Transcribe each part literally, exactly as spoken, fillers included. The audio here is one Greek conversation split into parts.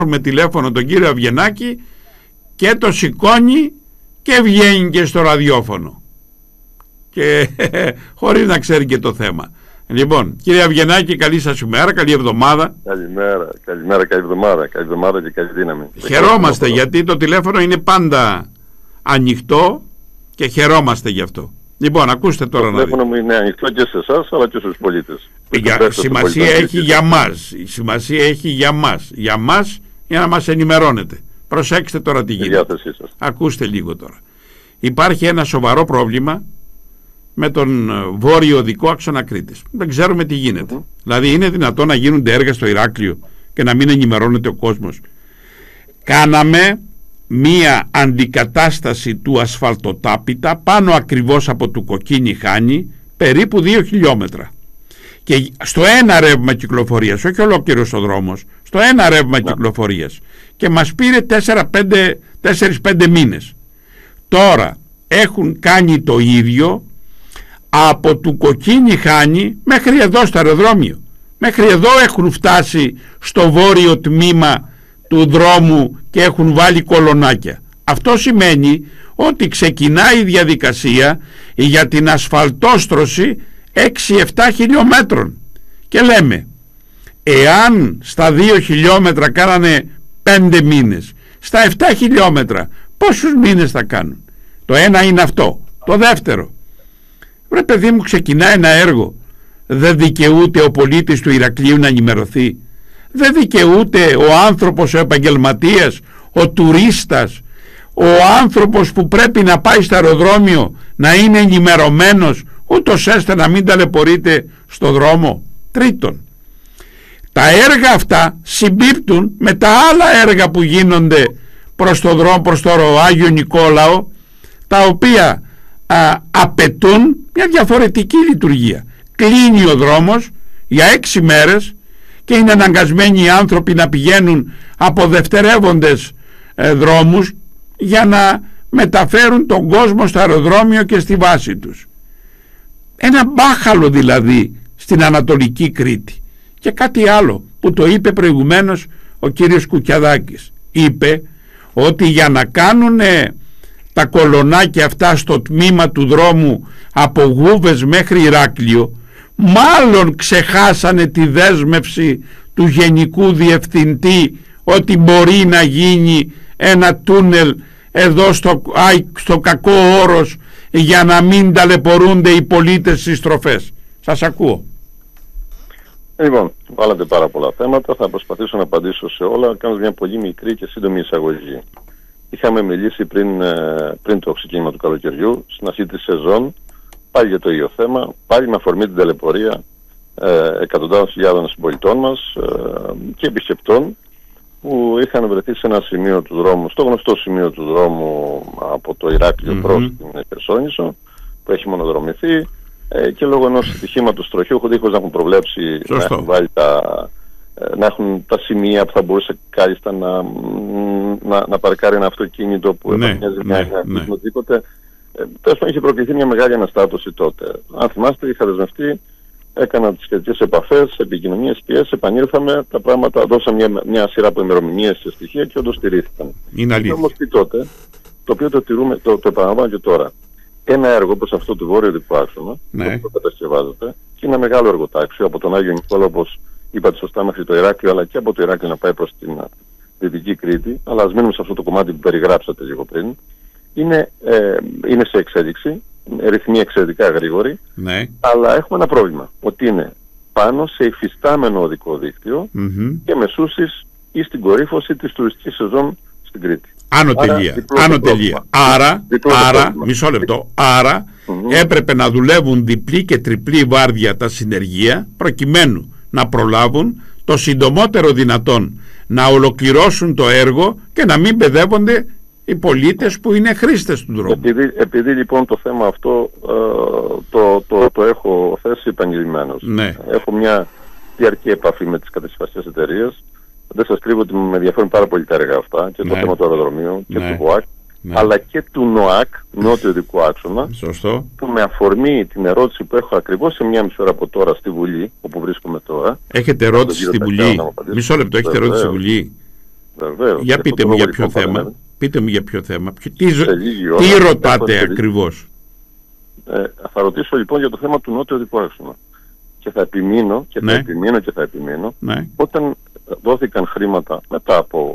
με τηλέφωνο τον κύριο Αβγενάκη και το σηκώνει και βγαίνει και στο ραδιόφωνο και χωρίς να ξέρει και το θέμα. Λοιπόν, κύριε Αβγενάκη, καλή σας ημέρα, καλή εβδομάδα. Καλημέρα, καλημέρα, καλή εβδομάδα, καλή εβδομάδα και καλή δύναμη. Χαιρόμαστε γιατί το τηλέφωνο είναι πάντα ανοιχτό και χαιρόμαστε γι' αυτό. Λοιπόν, ακούστε τώρα το να δείτε. Το τηλέφωνο μου είναι ανοιχτό και σε εσάς αλλά και στους πολίτες. Για, σημασία έχει για μας, η σημασία έχει για μας, για μας για να μας ενημερώνετε. Προσέξτε τώρα τι γίνεται. Ακούστε λίγο τώρα. Υπάρχει ένα σοβαρό πρόβλημα με τον βόρειο οδικό άξονα Κρήτης. Δεν ξέρουμε τι γίνεται. Mm-hmm. Δηλαδή είναι δυνατόν να γίνονται έργα στο Ηράκλειο και να μην ενημερώνεται ο κόσμος. Κάναμε μία αντικατάσταση του ασφαλτοτάπητα πάνω ακριβώς από του Κοκκίνη Χάνη, περίπου δύο χιλιόμετρα. Και στο ένα ρεύμα κυκλοφορίας, όχι ολόκληρος ο δρόμος, στο ένα ρεύμα yeah. κυκλοφορίας. Και μας πήρε τέσσερις πέντε μήνες. Τώρα έχουν κάνει το ίδιο από του Κοκκίνη Χάνη μέχρι εδώ στο αεροδρόμιο. Μέχρι εδώ έχουν φτάσει στο βόρειο τμήμα του δρόμου και έχουν βάλει κολονάκια. Αυτό σημαίνει ότι ξεκινάει η διαδικασία για την ασφαλτόστρωση έξι επτά χιλιόμετρων. Και λέμε, εάν στα δύο χιλιόμετρα κάνανε πέντε μήνες, στα επτά χιλιόμετρα πόσους μήνες θα κάνουν? Το ένα είναι αυτό. Το δεύτερο, ρε παιδί μου, ξεκινάει ένα έργο, δεν δικαιούται ο πολίτης του Ηρακλείου να ενημερωθεί? Δεν δικαιούται ο άνθρωπος, ο επαγγελματίας, ο τουρίστας, ο άνθρωπος που πρέπει να πάει στο αεροδρόμιο να είναι ενημερωμένος, ούτως ώστε να μην ταλαιπωρείται στο δρόμο? Τρίτον, τα έργα αυτά συμπίπτουν με τα άλλα έργα που γίνονται προς το δρόμο, προς το Άγιο Νικόλαο, τα οποία α, απαιτούν μια διαφορετική λειτουργία. Κλείνει ο δρόμος για έξι μέρες και είναι αναγκασμένοι οι άνθρωποι να πηγαίνουν από δευτερεύοντες ε, δρόμους για να μεταφέρουν τον κόσμο στο αεροδρόμιο και στη βάση τους. Ένα μπάχαλο δηλαδή στην Ανατολική Κρήτη. Και κάτι άλλο που το είπε προηγουμένως ο κύριος Κουκιαδάκης. Είπε ότι για να κάνουν τα κολονάκια αυτά στο τμήμα του δρόμου από Γούβες μέχρι Ηράκλειο, μάλλον ξεχάσανε τη δέσμευση του Γενικού Διευθυντή ότι μπορεί να γίνει ένα τούνελ εδώ στο, στο κακό όρος για να μην ταλαιπωρούνται οι πολίτες στις στροφές. Σας ακούω. Λοιπόν, βάλατε πάρα πολλά θέματα, θα προσπαθήσω να απαντήσω σε όλα, κάνω μια πολύ μικρή και σύντομη εισαγωγή. Είχαμε μιλήσει πριν, πριν το ξεκίνημα του καλοκαιριού, στην αρχή της σεζόν, πάλι για το ίδιο θέμα, πάλι με αφορμή την ταλαιπωρία ε, εκατοντάδων χιλιάδων συμπολιτών μας ε, και επισκεπτών που είχαν βρεθεί σε ένα σημείο του δρόμου, στο γνωστό σημείο του δρόμου από το Ηράκλειο mm-hmm. προς την Χερσόνησο, που έχει μονοδρομηθεί ε, και λόγω ενός ατυχήματος τροχιούχου, δίχως να έχουν προβλέψει να έχουν, βάλει τα, ε, να έχουν τα σημεία που θα μπορούσε κάλλιστα να, να, να παρκάρει ένα αυτοκίνητο που ναι, έπρεπε ναι, να οτιδήποτε. Ε, Τέλος πάντων, είχε προκληθεί μια μεγάλη αναστάτωση τότε. Αν θυμάστε, είχα δεσμευτεί, έκανα τις σχετικές επαφές, επικοινωνίες, πιέσεις, επανήλθαμε, τα πράγματα, δώσαμε μια, μια σειρά από ημερομηνίες σε στοιχεία και όντως στηρίχθηκαν. Είναι αλήθεια. Όμως πει τότε, το οποίο το τηρούμε, το, το επαναλαμβάνω και τώρα. Ένα έργο όπως αυτό του βόρειου οδικού άξονα, ναι. που κατασκευάζεται, και ένα μεγάλο εργοτάξιο από τον Άγιο Νικόλαο, όπως είπατε σωστά, μέχρι το Ηράκλειο, αλλά και από το Ηράκλειο να πάει προς την Δυτική Κρήτη, αλλά ας μείνουμε σε αυτό το κομμάτι που περιγράψατε λίγο πριν. Είναι, ε, είναι σε εξέλιξη, ρυθμοί εξαιρετικά γρήγοροι, ναι. αλλά έχουμε ένα πρόβλημα, ότι είναι πάνω σε υφιστάμενο οδικό δίκτυο mm-hmm. και μεσούσεις ή στην κορύφωση της τουριστικής σεζόν στην Κρήτη. Άνω τελεία. Άνω τελεία. Άρα, άρα μισό λεπτό, άρα mm-hmm. έπρεπε να δουλεύουν διπλή και τριπλή βάρδια τα συνεργεία προκειμένου να προλάβουν το συντομότερο δυνατόν να ολοκληρώσουν το έργο και να μην παιδεύονται οι πολίτες που είναι χρήστες του δρόμου. Επειδή, επειδή λοιπόν το θέμα αυτό ε, το, το, το έχω θέσει επανειλημμένως. Ναι. Έχω μια διαρκή επαφή με τις κατασκευαστικές εταιρείες. Δεν σας κρύβω ότι με ενδιαφέρουν πάρα πολύ τα έργα αυτά και ναι. το θέμα του αεροδρομίου και ναι. του ΒΟΑΚ ναι. αλλά και του ΝΟΑΚ, νότιο οδικού άξονα. Σωστό. Που με αφορμή την ερώτηση που έχω ακριβώς σε μια μισή ώρα από τώρα στη Βουλή, όπου βρίσκομαι τώρα. Έχετε ερώτηση στη Βουλή? Μισό λεπτό, έχετε ερώτηση στη Βουλή? Βεβαίως. Για πείτε μου για ποιο θέμα. Παρέμενε. Πείτε μου για ποιο θέμα. Τι, τι, τι ρωτάτε ακριβώς. Ε, θα ρωτήσω λοιπόν για το θέμα του νότιου οδικού άξονα. Και θα επιμείνω και θα ναι. επιμείνω και θα επιμείνω ναι. όταν δόθηκαν χρήματα μετά από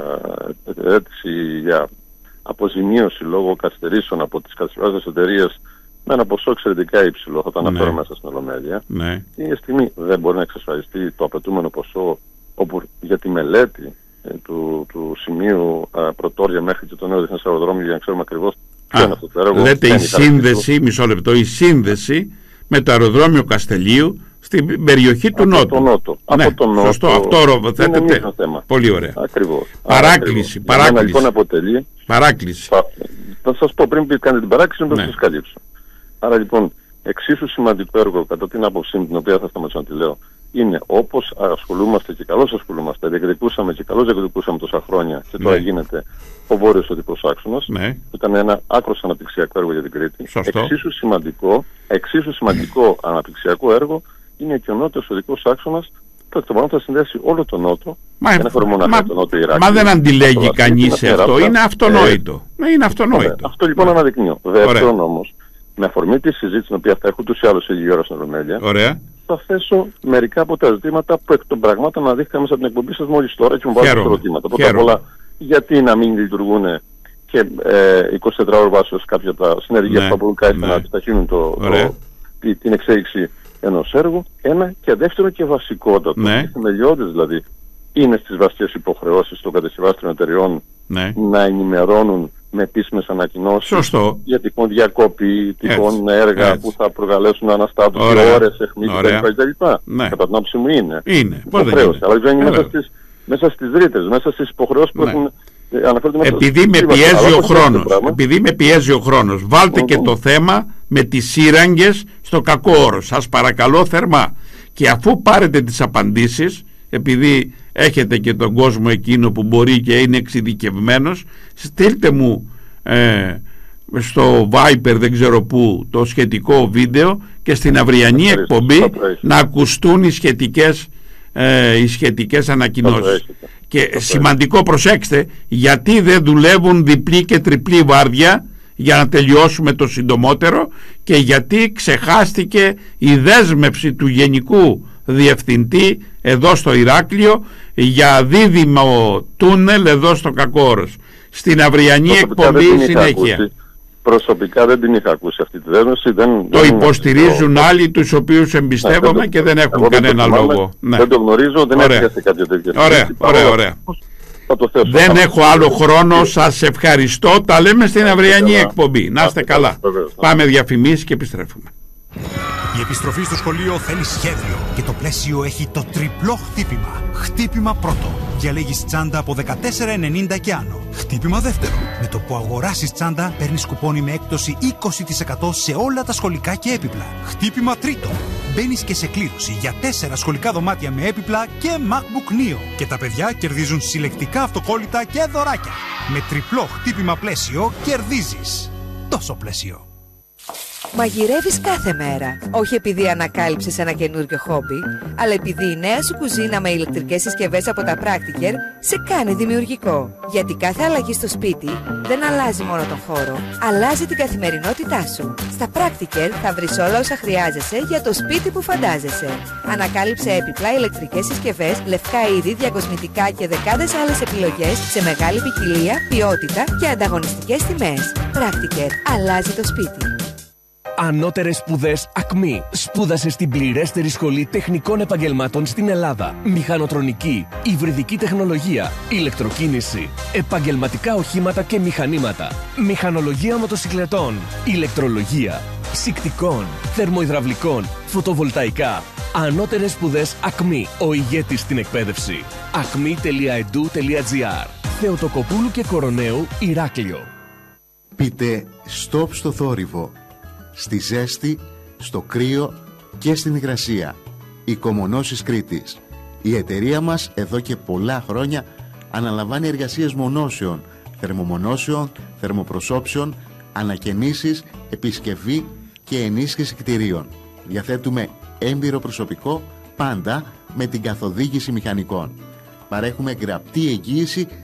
ε, αίτηση για αποζημίωση λόγω καθυστερήσεων από τις κατασκευάζοντες εταιρείες με ένα ποσό εξαιρετικά υψηλό, θα το αναφέρω ναι. μέσα στην Ολομέλεια. Ναι. Η στιγμή δεν μπορεί να εξασφαλιστεί το απαιτούμενο ποσό όπου για τη μελέτη ε, του, του σημείου ε, Πρωτόρια μέχρι και το νέο διεθνές αεροδρόμιο για να ξέρουμε ακριβώς ποιο είναι αυτό το έργο. Λέτε η σύνδεση, μισό λεπτό, η σύνδεση με το αεροδρόμιο Καστελίου στην περιοχή του από Νότου. Το νότο. Ναι, από το Νότο. Σωστό, αυτό θέτεται. Πολύ ωραία. Ακριβώς. Παράκληση. Παράκληση. Λοιπόν αποτελεί, παράκληση. Θα, θα σας πω πριν που κάνετε την παράκληση να το σας καλύψω. Άρα λοιπόν, εξίσου σημαντικό έργο κατά την άποψή μου, την οποία θα σταματήσω να τη λέω, είναι όπως ασχολούμαστε και καλώς ασχολούμαστε, διεκδικούσαμε και καλώς διεκδικούσαμε τόσα χρόνια και τώρα ναι. γίνεται ο Βόρειος Οδικός Άξονας. Ναι. Ήταν ένα άκρος αναπτυξιακό έργο για την Κρήτη. Σωστό. Εξίσου σημαντικό, εξίσου σημαντικό αναπτυξιακό έργο είναι και ο Νότιος Οδικός Άξονας που εκ των προτέρων θα συνδέσει όλο τον Νότο. Μα, δεν μα, μα, το Νότιο Ιράκ. Μα δεν αντιλέγει κανείς σε αυτό. Είναι αυτονόητο. Ε, είναι αυτονόητο. Ωραία. Αυτό λοιπόν ωραία. αναδεικνύω. Δεύτερον όμως, με αφορμή τη συζήτηση την οποία θα έχω ούτως ή άλλως λίγη ώρα στην Ολομέλεια, θα θέσω μερικά από τα ζητήματα που εκ των πραγμάτων αναδείχθηκαν μέσα από την εκπομπή σας μόλις τώρα και μου βάζω τα ερωτήματα. Πρώτα απ' όλα, γιατί να μην λειτουργούν και ε, είκοσι τέσσερις ώρες βάσεως κάποια από τα συνεργεία ναι, που μπορούν κάτι ναι. να επιταχύνουν το, το, το, την εξέλιξη ενός έργου. Ένα και δεύτερο και βασικότατο, ναι. και θεμελιώδες δηλαδή, είναι στις βασικές υποχρεώσεις των κατασκευάστριων εταιριών ναι. να ενημερώνουν με επίσημες ανακοινώσεις Σωστό. για τυχόν διακοπή, τυχόν έργα έτσι. Που θα προκαλέσουν αναστάτωση, ώρες, αιχμή κτλ. Ναι. Κατά την άποψη μου είναι. Είναι. Πώς δεν είναι. Αλλά δεν είναι μέσα στις, μέσα στις ρήτρες, μέσα στις υποχρεώσεις που ναι. έχουν αναφέρονται. Επειδή με πιέζει ο χρόνος, επειδή με πιέζει ο χρόνος, βάλτε mm-hmm. και το θέμα με τις σύραγγες στο κακό όρο. Σας παρακαλώ θερμά. Και αφού πάρετε τις απαντήσεις, επειδή έχετε και τον κόσμο εκείνο που μπορεί και είναι εξειδικευμένος, στείλτε μου ε, στο Viper δεν ξέρω πού το σχετικό βίντεο και στην αυριανή εκπομπή να ακουστούν οι σχετικές, ε, οι σχετικές ανακοινώσεις. Και σημαντικό, προσέξτε, γιατί δεν δουλεύουν διπλή και τριπλή βάρδια για να τελειώσουμε το συντομότερο και γιατί ξεχάστηκε η δέσμευση του Γενικού Διευθυντή εδώ στο Ηράκλειο για δίδυμο τούνελ εδώ στο Κακόρος. Στην αυριανή εκπομπή συνέχεια. Ακούσει. Προσωπικά δεν την είχα ακούσει αυτή τη δέσμευση. Δεν, το δεν υποστηρίζουν το... άλλοι τους οποίους εμπιστεύομαι ναι, και δεν έχουν εγώ κανένα δεν λόγο. Ναι. Δεν το γνωρίζω, δεν έρχεται κάποια τέτοια Ωραία, ωραία, ωραία. Δεν θα έχω άλλο χρόνο, σας ευχαριστώ. Τα λέμε στην αυριανή εκπομπή. Να είστε καλά. Πάμε διαφημίσεις και επιστρέφουμε. Η επιστροφή στο σχολείο θέλει σχέδιο και το πλαίσιο έχει το τριπλό χτύπημα. Χτύπημα πρώτο. Διαλέγεις τσάντα από δεκατέσσερα ενενήντα και άνω. Χτύπημα δεύτερο. Με το που αγοράσεις τσάντα παίρνεις κουπόνι με έκπτωση είκοσι τοις εκατό σε όλα τα σχολικά και έπιπλα. Χτύπημα τρίτο. Μπαίνεις και σε κλήρωση για τέσσερα σχολικά δωμάτια με έπιπλα και MacBook Neo. Και τα παιδιά κερδίζουν συλλεκτικά αυτοκόλλητα και δωράκια. Με τριπλό χτύπημα πλαίσιο κερδίζεις. Τόσο πλαίσιο. Μαγειρεύεις κάθε μέρα. Όχι επειδή ανακάλυψες ένα καινούριο χόμπι, αλλά επειδή η νέα σου κουζίνα με ηλεκτρικές συσκευές από τα Practiker σε κάνει δημιουργικό. Γιατί κάθε αλλαγή στο σπίτι δεν αλλάζει μόνο τον χώρο, αλλάζει την καθημερινότητά σου. Στα Practiker θα βρεις όλα όσα χρειάζεσαι για το σπίτι που φαντάζεσαι. Ανακάλυψε έπιπλα, ηλεκτρικές συσκευές, λευκά είδη, διακοσμητικά και δεκάδες άλλες επιλογές σε μεγάλη ποικιλία, ποιότητα και ανταγωνιστικές τιμές. Practiker. Αλλάζει το σπίτι. Ανώτερες σπουδές ΑΚΜΗ. Σπούδασε στην πληρέστερη σχολή τεχνικών επαγγελμάτων στην Ελλάδα. Μηχανοτρονική, υβριδική τεχνολογία, ηλεκτροκίνηση, επαγγελματικά οχήματα και μηχανήματα, μηχανολογία μοτοσυκλετών, ηλεκτρολογία, ψυκτικών, θερμοϊδραυλικών, φωτοβολταϊκά. Ανώτερες σπουδές ΑΚΜΗ. Ο ηγέτης στην εκπαίδευση. ακμή τελεία ι ντι γιου τελεία τζι άρ. Θεοτοκοπούλου και Κοροναίου, Ηράκλειο. Πείτε stop στο θόρυβο. Στη ζέστη, στο κρύο και στην υγρασία. Οικομονώσεις Κρήτης. Η εταιρεία μας εδώ και πολλά χρόνια αναλαμβάνει εργασίες μονώσεων, θερμομονώσεων, θερμοπροσώψεων, ανακαινήσεις, επισκευή και ενίσχυση κτηρίων. Διαθέτουμε έμπειρο προσωπικό πάντα με την καθοδήγηση μηχανικών. Παρέχουμε γραπτή εγγύηση